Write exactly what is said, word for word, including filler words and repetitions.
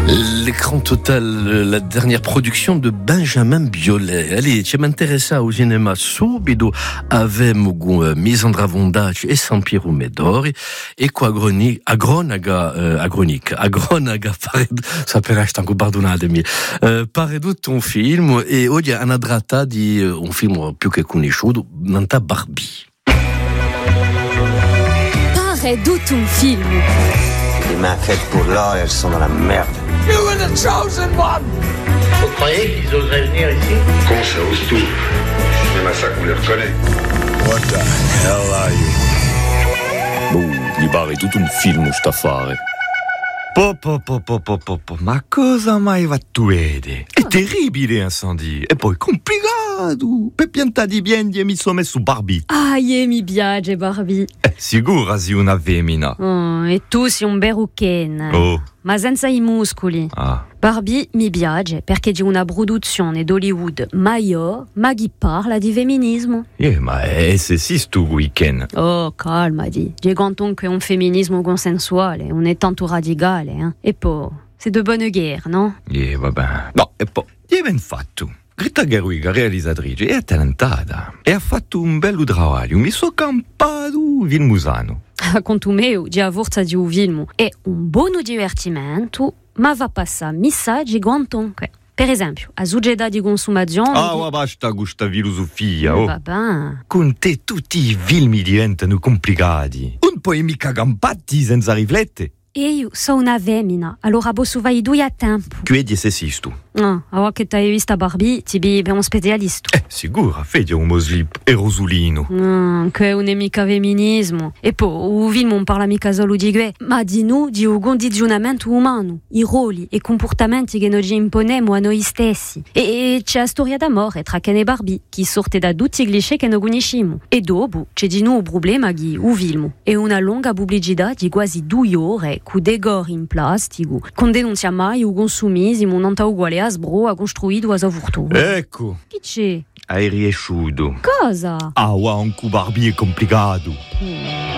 L'écran total, la dernière production de Benjamin Biolay. Allez, ci m'intéressa au cinéma subito, avevamo Misandra Vondac e San Piero Medori, e qua a Gronaga, eh, a Gronica, a Gronaga, sapere stanco, pardonatemi, eh, pare tutto un film, e oggi hanno trattato di uh, un film più che conosciuto, nanta Barbie. Pare tutto un film. Les mains faites pour l'or, elles sont dans la merde. You were the chosen one! Vous croyez qu'ils oseraient venir ici? Con, ça ose tout. C'est même à ça qu'on les reconnaît. What the hell are you? Boh, mi pare tutto un film sta a fare. Po, po, po, po, po, po, po. Ma cosa mai va tu vede? È terribile incendie. E poi complicato. Per piantare biendi e mi sono messo Barbie. Ah, mi piace Barbie. Eh, sicura si una femmina. Oh, e tu sei un berruchen. Oh. Ma senza i muscoli. Ah. Barbie mi piace perché di una produzione d'Hollywood maior, ma chi parla di femminismo. Eh, ma è sessista weekend. Oh, calmati. J'ai content che un femminismo consensuale, un è tanto radicale, eh. E poi, c'est de bonne guerre, no? Eh, vabbè. No, e poi, è ben fatto. Greta Gerwig, realizzatrice, è talentata e ha fatto un bello lavoro. Mi sono campato il musano. Conto meu, di a forza di un film è un buon divertimento, ma va passare messaggi quantunque. Per esempio, a società di consumazione... Ah, di... ma basta questa filosofia, oh. Vabbè. Con te tutti i film diventano complicati. Non puoi mica campati senza riflettere. E io sono una femmina, allora posso fare i due a tempo. Chiedi se esisto. No, ora che ti hai visto Barbie, ti bevi un specialista. Eh, sicuro, vedi un moslip e rosolino. No, che non è mica femminismo. E poi, il film non parla mica solo di guerra, ma di noi, di un condizionamento umano, i ruoli e comportamenti che noi ci imponiamo a noi stessi. E, e c'è la storia d'amore tra Ken e Barbie, che sorte da tutti i cliché che noi conosciamo. E dopo, c'è di nuovo il problema che il film è una lunga pubblicità di quasi due ore, con decori in plastico, con denuncia mai il consumismo non sta uguale a sbro a costruito a savurtore. Ecco. Chi c'è? Hai riesciuto. Cosa? Ah, wow, un cu Barbie è complicato. Mm.